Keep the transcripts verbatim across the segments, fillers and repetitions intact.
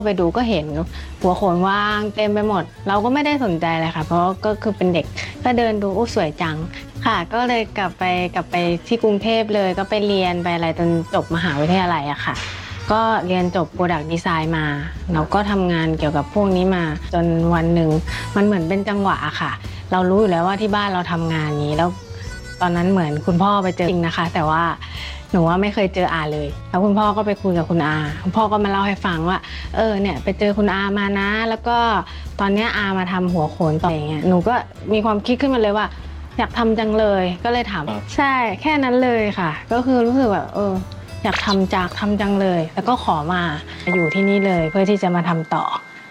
ไปดูก็เห็นหัวโขนว่างเต็มไปหมดเราก็ไม่ได้สนใจเลยค่ะเพราะก็คือเป็นเด็กก็เดินดูอู้สวยจังค่ะก็เลยกลับไปกลับไปที่กรุงเทพเลยก็ไปเรียนไปอะไรจนจบมหาวิทยาลัยอะค่ะก็เรียนจบ Product Design มาเราก็ทำงานเกี่ยวกับพวกนี้มาจนวันหนึ่งมันเหมือนเป็นจังหวะอะค่ะเรารู้อยู่แล้วว่าที่บ้านเราทำงานนี้แล้วตอนนั้นเหมือนคุณพ่อไปเจอจริงนะคะแต่ว่าหนูว่าไม่เคยเจออาเลยแล้วคุณพ่อก็ไปคุยกับคุณอาคุณพ่อก็มาเล่าให้ฟังว่าเออเนี่ยไปเจอคุณอามานะแล้วก็ตอนนี้อามาทำหัวโขนต่ออย่างเงี้ยหนูก็มีความคิดขึ้นมาเลยว่าอยากทำจังเลยก็เลยถามใช่แค่นั้นเลยค่ะก็คือรู้สึกแบบเอออยากทำจากทำจังเลยแล้วก็ขอมาอยู่ที่นี่เลยเพื่อที่จะมาทำต่อ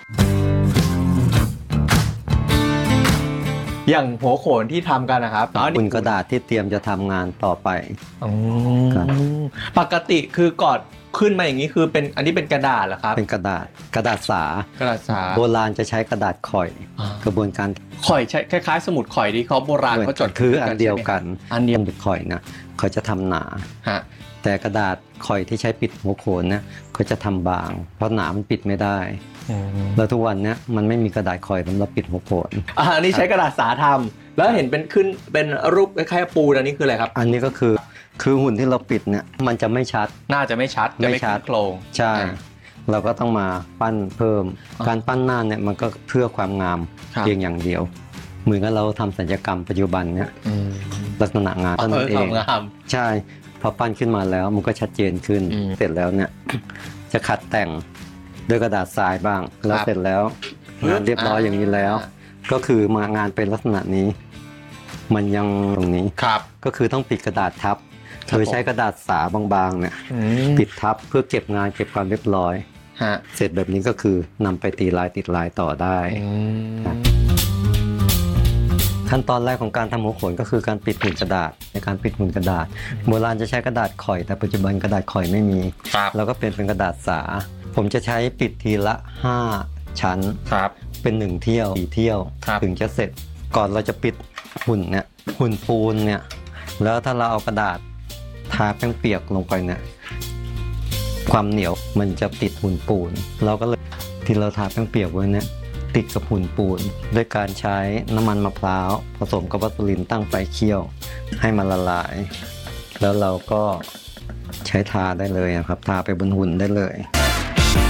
อย่างหัวโขนที่ทำกันนะครับหุ่นกระดาษที่เตรียมจะทำงานต่อไปปกติคือก่อนขึ้นมาอย่างนี้คือเป็นอันนี้เป็นกระดาษเหรอครับเป็นกระดาษกระดาษสากระดาษสาโบราณจะใช้กระดาษข่อยกระบวนการข่อยใช้คล้ายๆสมุดข่อยที่เขาโบราณเขาจดคืออันเดียวกันอันเดียวสมุดข่อยนะเขาจะทำหนาแต่กระดาษข่อยที่ใช้ปิดหัวโขนเนี่ยเขาจะทำบางเพราะหนามันปิดไม่ได้แล้วทุกวันนี้มันไม่มีกระดาษข่อยสำหรับปิดหัวโขนอันนี้ใช้กระดาษสาทำแล้วเห็นเป็นขึ้นเป็นรูปคล้ายๆปูอันนี้คืออะไรครับอันนี้ก็คือคือหุ่นที่เราปิดเนี่ยมันจะไม่ชัดน่าจะไม่ชัดไม่ชัดโครงใช่เราก็ต้องมาปั้นเพิ่มการปั้นหน้าเนี่ยมันก็เพื่อความงามเพียงอย่างเดียวเหมือนกับเราทำศัลยกรรมปัจจุบันเนี่ยลักษณะงานนั่นเองใช่พอปั้นขึ้นมาแล้วมันก็ชัดเจนขึ้นเสร็จแล้วเนี่ยจะขัดแต่งด้วยกระดาษทรายบ้างแล้วเสร็จแล้วงานเรียบร้อยอย่างนี้แล้วก็คือมางานเป็นลักษณะนี้มันยังตรงนี้ก็คือต้องปิดกระดาษทับโดยใช้กระดาษสาบางๆเนี่ยปิดทับเพื่อเก็บงานเก็บความเรียบร้อยเสร็จแบบนี้ก็คือนำไปตีลายติดลายต่อได้ขั้นตอนแรกของการทำหัวโขนก็คือการปิดหุ่นกระดาษในการปิดหุ่นกระดาษโบราณจะใช้กระดาษข่อยแต่ปัจจุบันกระดาษข่อยไม่มีแล้วก็เป็นเป็นกระดาษสาผมจะใช้ปิดทีละห้าชั้นเป็นหนึ่งเที่ยวสี่เที่ยวถึงจะเสร็จก่อนเราจะปิดหุ่นเนี่ยหุ่นปูนเนี่ยแล้วถ้าเราเอากระดาษทาแป้งเปียกลงไปเนี่ยความเหนียวมันจะติดหุ่นปูนเราก็เลยที่เราทาแป้งเปียกไว้เนี่ยติดกับหุ่นปูนด้วยการใช้น้ำมันมะพร้าวผสมกับวัสลินตั้งไฟเคี่ยวให้มันละลายแล้วเราก็ใช้ทาได้เลยนะครับทาไปบนหุ่นได้เลย